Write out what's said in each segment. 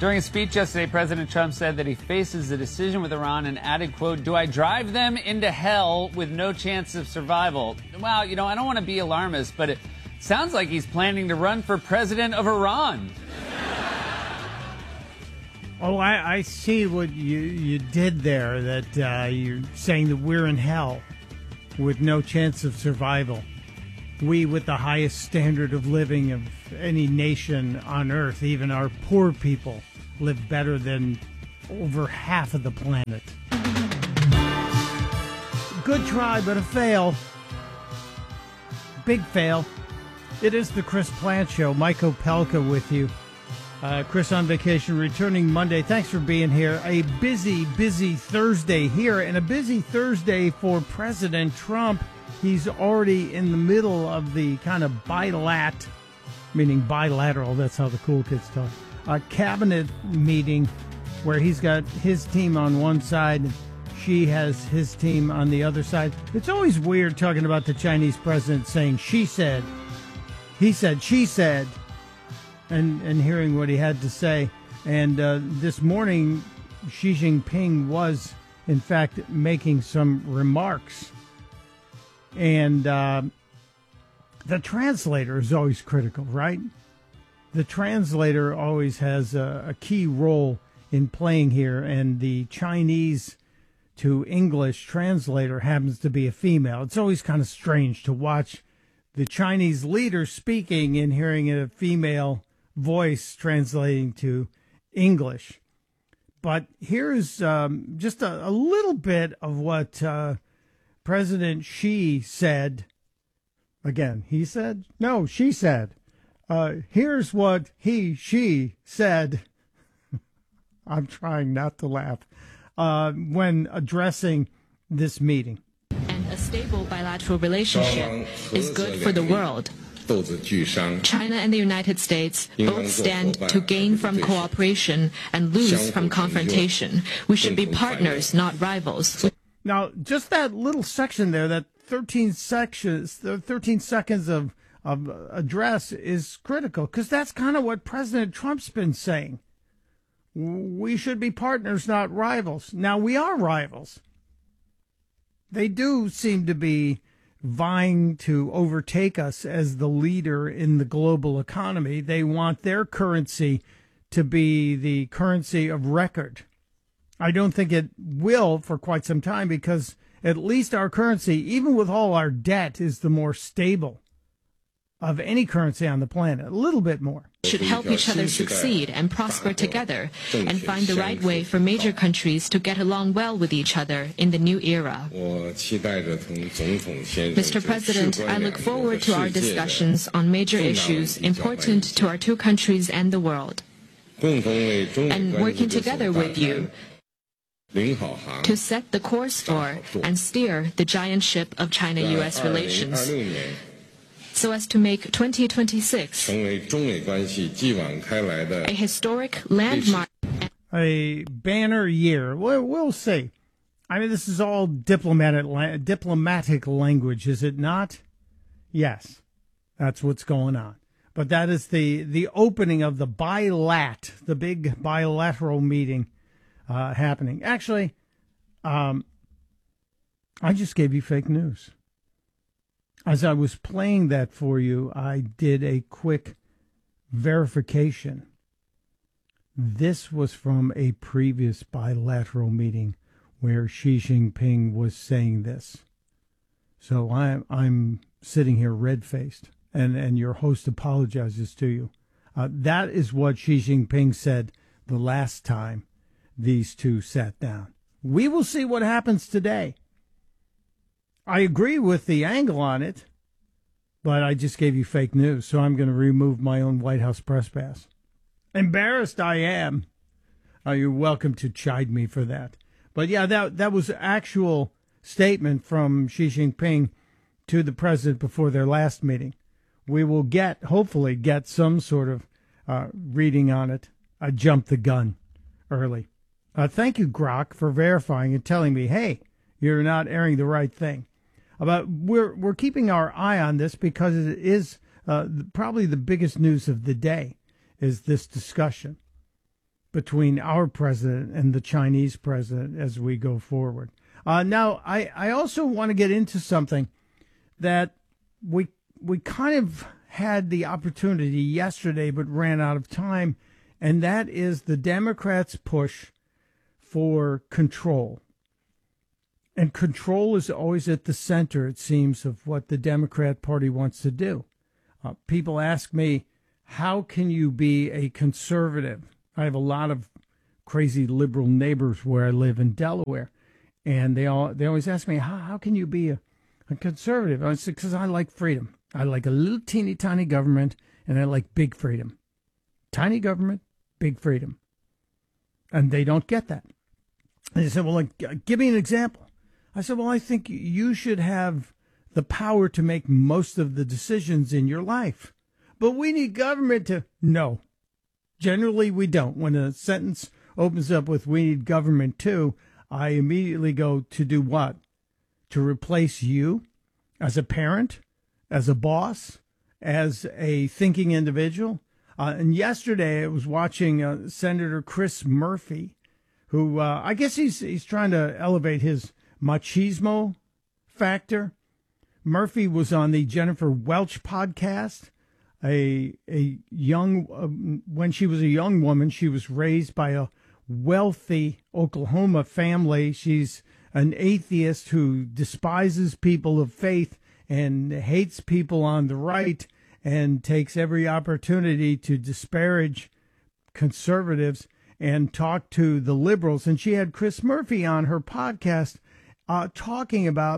During a speech yesterday, President Trump said that he faces a decision with Iran and added, quote, "Do I drive them into hell with no chance of survival?" Well, I don't want to be alarmist, but it sounds like he's planning to run for president of Iran. Oh, I see what you did there, that you're saying that we're in hell with no chance of survival. We, with the highest standard of living of any nation on earth, even our poor people, live better than over half of the planet. Good try, but a fail. Big fail. It is the Chris Plante Show. Mike Opelka with you. Chris on vacation, returning Monday. Thanks for being here. A busy Thursday here, and a busy Thursday for President Trump. He's already in the middle of the kind of meaning bilateral, that's how the cool kids talk, cabinet meeting where he's got his team on one side, she has his team on the other side. It's always weird talking about the Chinese president saying she said, he said, she said, and hearing what he had to say. And this morning, Xi Jinping was, in fact, making some remarks. And the translator is always critical, right? The translator always has a key role in playing here, and the Chinese to English translator happens to be a female. It's always kind of strange to watch the Chinese leader speaking and hearing a female voice translating to English. But here's just a little bit of what President Xi said. Again, he said? No, she said. Here's what she said. I'm trying not to laugh. When addressing this meeting. And a stable bilateral relationship is good for the world. China and the United States both stand to gain from cooperation and lose from confrontation. We should be partners, not rivals. Now, just that little section there, that 13 seconds of address is critical, because that's kind of what President Trump's been saying. We should be partners, not rivals. Now, we are rivals. They do seem to be vying to overtake us as the leader in the global economy. They want their currency to be the currency of record. I don't think it will for quite some time, because at least our currency, even with all our debt, is the more stable of any currency on the planet. A little bit more. Should help each other succeed and prosper together, and find the right way for major countries to get along well with each other in the new era. Mr. President, I look forward to our discussions on major issues important to our two countries and the world, and working together with you to set the course for and steer the giant ship of China-U.S. relations, so as to make 2026 a historic landmark. A banner year. We'll see. I mean, this is all diplomatic language, is it not? Yes, that's what's going on. But that is the opening of the big bilateral meeting happening. Actually, I just gave you fake news. As I was playing that for you, I did a quick verification. This was from a previous bilateral meeting where Xi Jinping was saying this. So I'm sitting here red-faced, and your host apologizes to you. That is what Xi Jinping said the last time these two sat down. We will see what happens today. I agree with the angle on it, but I just gave you fake news, so I'm going to remove my own White House press pass. Embarrassed I am. You're welcome to chide me for that. But yeah, that was an actual statement from Xi Jinping to the president before their last meeting. We will hopefully get some sort of reading on it. I jumped the gun early. Thank you, Grok, for verifying and telling me, hey, you're not airing the right thing. But we're keeping our eye on this, because it is probably the biggest news of the day is this discussion. between our president and the Chinese president as we go forward. Now, I also want to get into something that we kind of had the opportunity yesterday but ran out of time, and that is the Democrats' push for control. And control is always at the center, it seems, of what the Democrat Party wants to do. People ask me, how can you be a conservative? I have a lot of crazy liberal neighbors where I live in Delaware, and they always ask me, how can you be a conservative? I said, because I like freedom. I like a little teeny tiny government, and I like big freedom. Tiny government, big freedom. And they don't get that. And they said, well, give me an example. I said, well, I think you should have the power to make most of the decisions in your life. But we need government to... No. Generally, we don't. When a sentence opens up with, we need government too, I immediately go to do what? To replace you as a parent, as a boss, as a thinking individual. And yesterday I was watching Senator Chris Murphy, who I guess he's trying to elevate his machismo factor. Murphy was on the Jennifer Welch podcast. A young when she was a young woman, she was raised by a wealthy Oklahoma family. She's an atheist who despises people of faith and hates people on the right and takes every opportunity to disparage conservatives and talk to the liberals. And she had Chris Murphy on her podcast talking about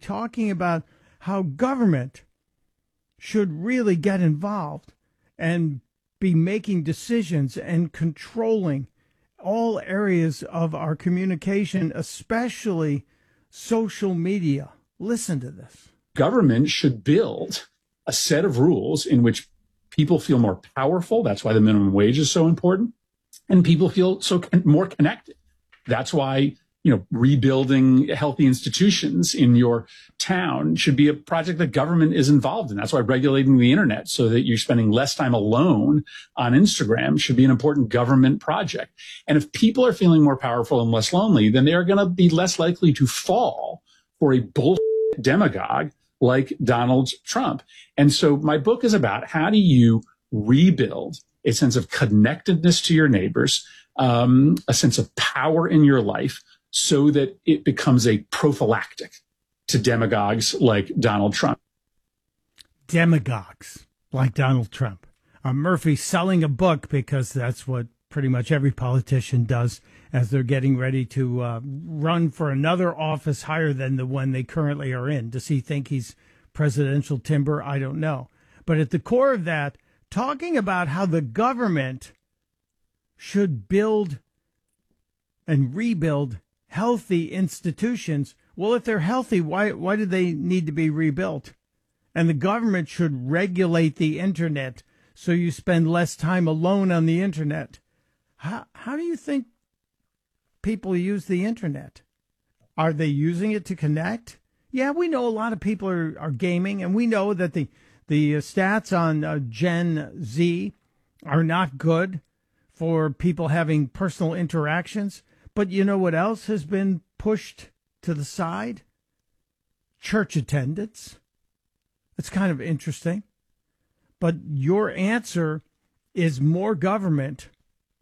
how government should really get involved and be making decisions and controlling all areas of our communication, especially social media. Listen to this. Government should build a set of rules in which people feel more powerful. That's why the minimum wage is so important. And people feel more connected. That's why, rebuilding healthy institutions in your town should be a project that government is involved in. That's why regulating the internet so that you're spending less time alone on Instagram should be an important government project. And if people are feeling more powerful and less lonely, then they are going to be less likely to fall for a bullshit demagogue like Donald Trump. And so my book is about how do you rebuild a sense of connectedness to your neighbors, a sense of power in your life, so that it becomes a prophylactic to demagogues like Donald Trump. Demagogues like Donald Trump. Murphy selling a book because that's what pretty much every politician does as they're getting ready to run for another office higher than the one they currently are in. Does he think he's presidential timber? I don't know. But at the core of that, talking about how the government should build and rebuild healthy institutions. Well, if they're healthy, why do they need to be rebuilt? And the government should regulate the internet so you spend less time alone on the internet. How do you think people use the internet? Are they using it to connect? Yeah, we know a lot of people are gaming, and we know that the stats on Gen Z are not good for people having personal interactions. But you know what else has been pushed to the side? Church attendance. It's kind of interesting. But your answer is more government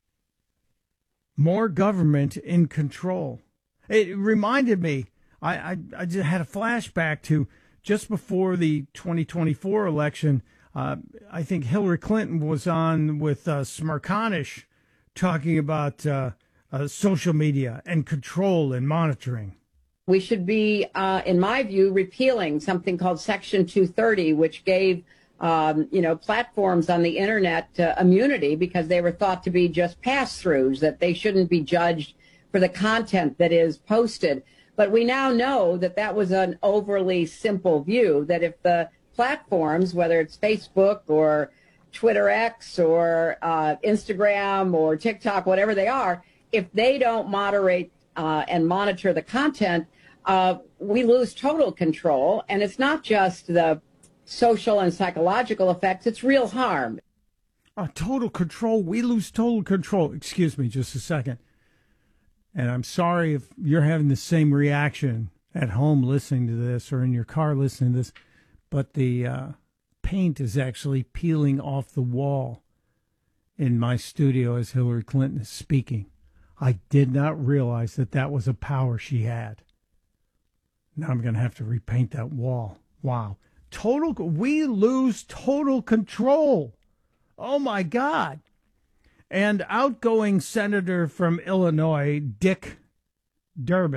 in control. It reminded me, I just had a flashback to just before the 2024 election. I think Hillary Clinton was on with Smerconish talking about social media and control and monitoring. We should be, in my view, repealing something called Section 230, which gave, platforms on the internet immunity because they were thought to be just pass-throughs, that they shouldn't be judged for the content that is posted. But we now know that that was an overly simple view, that if the platforms, whether it's Facebook or Twitter X or Instagram or TikTok, whatever they are, if they don't moderate and monitor the content, we lose total control. And it's not just the social and psychological effects, it's real harm. Total control. We lose total control. Excuse me just a second. And I'm sorry if you're having the same reaction at home listening to this or in your car listening to this, but the paint is actually peeling off the wall in my studio as Hillary Clinton is speaking. I did not realize that was a power she had. Now I'm going to have to repaint that wall. Wow. We lose total control. Oh, my God. And outgoing Senator from Illinois, Dick Durbin,